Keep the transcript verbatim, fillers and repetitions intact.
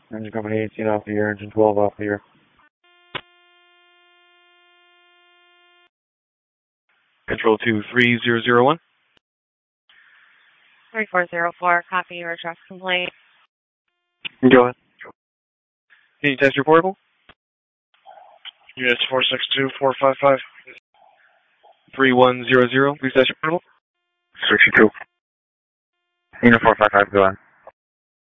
Engine company eighteen off the air, engine twelve off the air. Control two three zero zero one. three four zero four, copy your address complaint. Go ahead. Can you test your portable? Units four six two, four five five. three one zero zero, please test your portable. sixty-two. Unit four five five, go ahead.